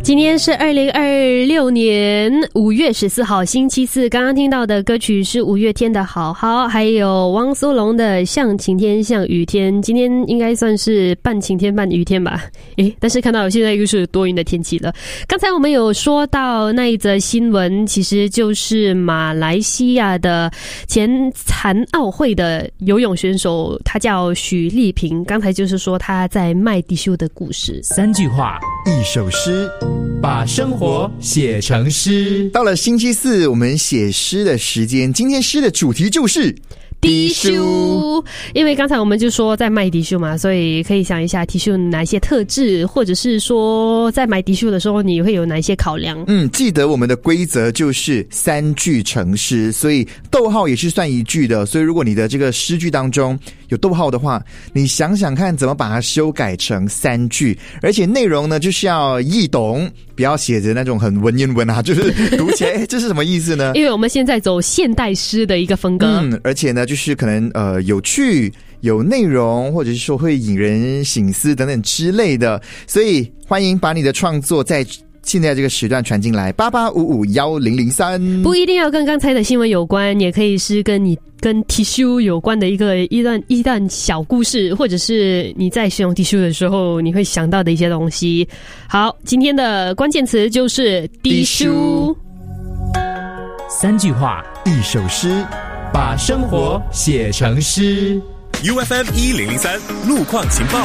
今天是2026年5月14号星期四，刚刚听到的歌曲是五月天的好好，还有汪苏泷的像晴天像雨天。今天应该算是半晴天半雨天吧，但是看到现在又是多云的天气了。刚才我们有说到那一则新闻，其实就是马来西亚的前残奥会的游泳选手，他叫许丽萍，刚才就是说他在卖迪修的故事。 3句话 1首诗， 把生活写成诗。 到了星期四，我们写诗的时间。今天诗的主题就是迪修，因为刚才我们就说在卖迪修嘛，所以可以想一下迪修哪一些特质，或者是说在买迪修的时候你会有哪一些考量。 记得我们的规则就是3句成诗，所以逗号也是算一句的。所以如果你的这个诗句当中有逗号的话，你想想看怎么把它修改成3句，而且内容呢就是要易懂，不要写着那种很文言文啊，就是读起来这是什么意思呢？ 因为我们现在走现代诗的一个风格， 而且呢就是可能有趣有内容，或者是说会引人省思等等之类的，所以欢迎把你的创作在现在这个时段传进来88551003， 不一定要跟刚才的新闻有关，也可以是跟你跟 tissue 有关的一段小故事，或者是你在使用 tissue 的时候你会想到的一些东西。好，今天的关键词就是 tissue。 3句话 1首诗， 把生活写成诗。 UFM 1003路况情报。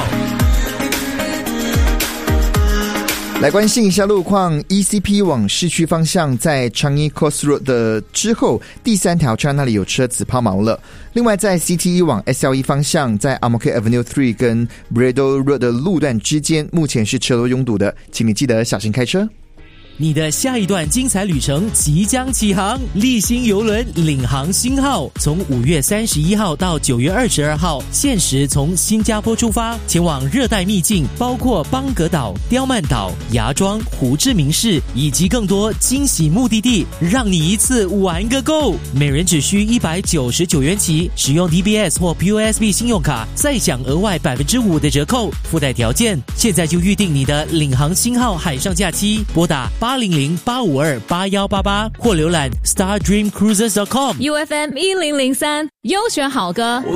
来关心一下路况。 ECP 往市区方向在 Changi Coast Road 的之后第3条车那里有车子抛锚了。另外在 CTE 往 SLE 方向在 Ang-Mo-Kio Avenue 3跟 Braddell Road 的路段之间目前是车流拥堵的，请你记得小心开车。 你的下一段精彩旅程即将起航，立新邮轮领航星号从5月31号到9月22号，限时从新加坡出发，前往热带秘境，包括邦格岛、刁曼岛、芽庄、胡志明市以及更多惊喜目的地，让你一次玩个够。每人只需199元起，使用 DBS 或 POSB 信用卡再享额外 5% 的折扣，附带条件。现在就预定你的领航星号海上假期，拨打800-852-8188或浏览 stardreamcruises.com。 UFM 1003优选好歌。